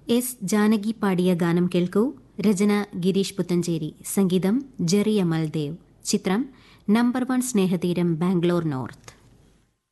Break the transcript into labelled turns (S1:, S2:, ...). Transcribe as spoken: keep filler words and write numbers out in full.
S1: S Janaki പാടിയ ഗാനം കേൾക്കൂ. രചന ഗിരീഷ് പുത്തഞ്ചേരി, സംഗീതം ജെറി അമൽദേവ്. ചിത്രം നമ്പർ വൺ സ്നേഹതീരം ബാംഗ്ലൂർ നോർത്ത്.